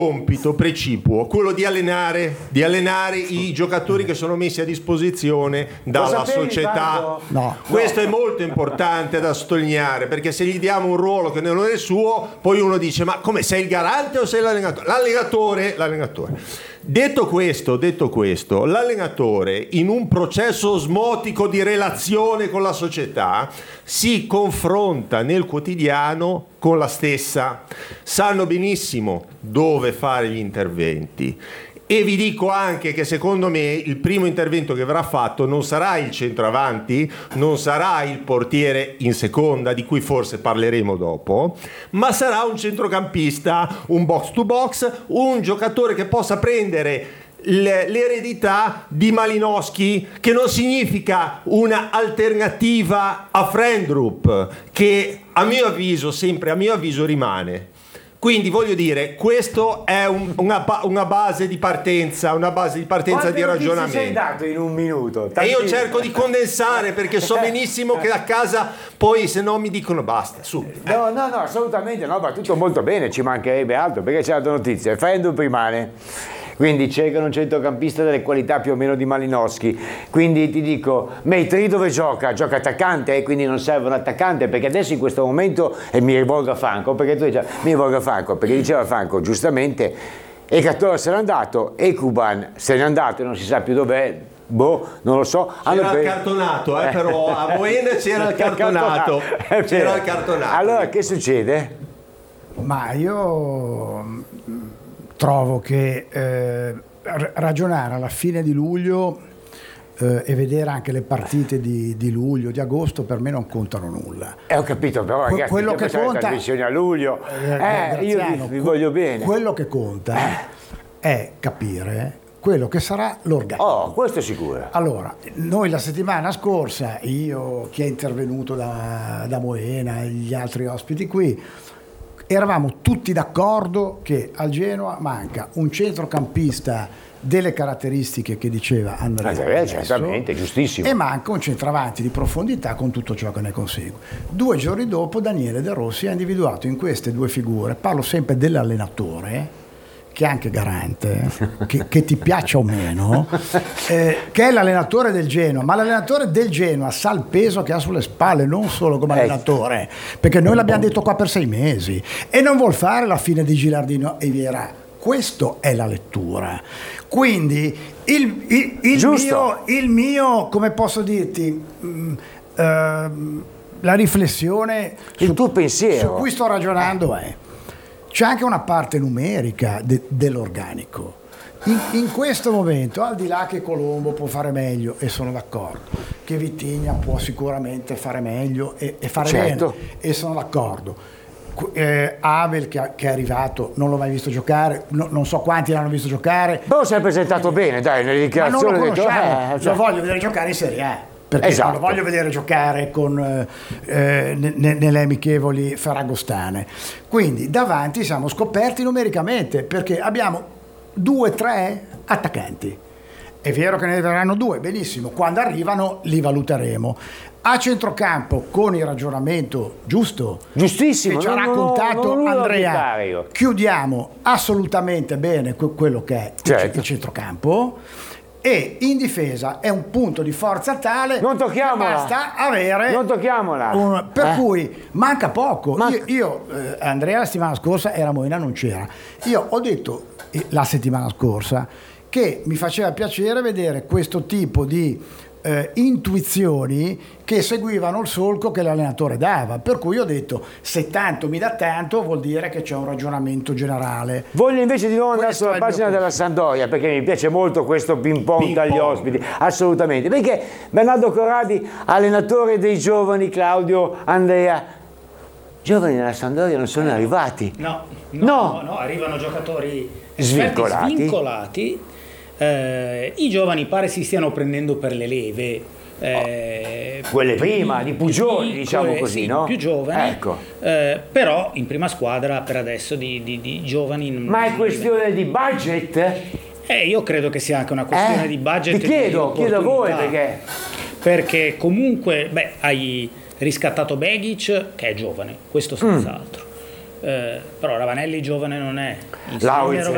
compito precipuo, quello di allenare i giocatori che sono messi a disposizione dalla società. No. Questo è molto importante da sottolineare, perché se gli diamo un ruolo che non è suo, poi uno dice: ma come, sei il garante o sei l'allenatore? L'allenatore. Detto questo, l'allenatore, in un processo osmotico di relazione con la società, si confronta nel quotidiano con la stessa. Sanno benissimo dove fare gli interventi. E vi dico anche che secondo me il primo intervento che verrà fatto non sarà il centravanti, non sarà il portiere in seconda, di cui forse parleremo dopo, ma sarà un centrocampista, un box to box, un giocatore che possa prendere l'eredità di Malinowski, che non significa una alternativa a Frendrup, che a mio avviso rimane. Quindi voglio dire, questo è una base di partenza, di ragionamento. Sei dato in un minuto. E io cerco di condensare, perché so benissimo che a casa poi se no mi dicono basta, su. No, assolutamente no, va tutto molto bene, ci mancherebbe altro, perché c'è la notizia, Frendrup rimane. Quindi cercano un centrocampista delle qualità più o meno di Malinowski. Quindi ti dico, Meitri dove gioca? Gioca attaccante, quindi non serve un attaccante, perché adesso in questo momento, e mi rivolgo a Franco, perché diceva Franco giustamente, Ekator se n'è andato, Ekuban se n'è andato e non si sa più dov'è. Non lo so. C'era il cartonato, però a Moena c'era il cartonato. C'era il cartonato. Allora che succede? Ma io trovo che ragionare alla fine di luglio e vedere anche le partite di luglio, di agosto, per me non contano nulla. Ho capito, però ragazzi, quello che conta, le trasmissioni a luglio, io vi voglio bene. Quello che conta è capire quello che sarà l'organico. Oh, questo è sicuro. Allora, noi la settimana scorsa, io, chi è intervenuto da Moena, gli altri ospiti qui, eravamo tutti d'accordo che al Genoa manca un centrocampista delle caratteristiche che diceva Andrea, certamente, giustissimo, e manca un centravanti di profondità con tutto ciò che ne consegue. 2 giorni dopo Daniele De Rossi ha individuato in queste due figure, parlo sempre dell'allenatore, che è anche garante, che ti piaccia o meno, che è l'allenatore del Genoa, ma l'allenatore del Genoa sa il peso che ha sulle spalle, non solo come allenatore, perché noi l'abbiamo detto qua per 6 mesi, e non vuol fare la fine di Gilardino e Vieira. Questo è la lettura. Quindi il mio, come posso dirti, la riflessione, il tuo pensiero su cui sto ragionando è: c'è anche una parte numerica dell'organico. In questo momento, al di là che Colombo può fare meglio, e sono d'accordo, che Vitinha può sicuramente fare meglio e fare bene, e sono d'accordo. Abel che è arrivato, non l'ho mai visto giocare, non so quanti l'hanno visto giocare. Però si è presentato bene, dai, nelle dichiarazioni. Ma non lo conosciamo, lo voglio vedere giocare in Serie A. Perché non lo voglio vedere giocare nelle amichevoli ferragostane. Quindi davanti siamo scoperti numericamente, perché abbiamo 2-3 attaccanti. È vero che ne verranno 2, benissimo, quando arrivano li valuteremo. A centrocampo, con il ragionamento giustissimo che ci ha raccontato Andrea, chiudiamo assolutamente bene quello che è il centrocampo. E in difesa è un punto di forza tale, non tocchiamola, basta avere, non tocchiamola, per cui manca poco. Io Andrea la settimana scorsa era a Moena, non c'era. Io ho detto la settimana scorsa che mi faceva piacere vedere questo tipo di intuizioni che seguivano il solco che l'allenatore dava, per cui ho detto: se tanto mi dà tanto, vuol dire che c'è un ragionamento generale. Voglio invece di nuovo andare sulla pagina della Sampdoria, perché mi piace molto questo ping pong dagli ospiti, assolutamente, perché Bernardo Corradi, allenatore dei giovani, Claudio, Andrea, giovani nella Sampdoria non sono arrivati. No, arrivano giocatori svincolati. I giovani pare si stiano prendendo per le leve, quelle prima di Pugioli, diciamo così, no? Più giovani, ecco. Però in prima squadra per adesso di giovani. Ma è questione di budget? Io credo che sia anche una questione di budget. Ti chiedo a voi perché comunque hai riscattato Begic, che è giovane, questo senz'altro. Però Ravanelli giovane non è. Lauritz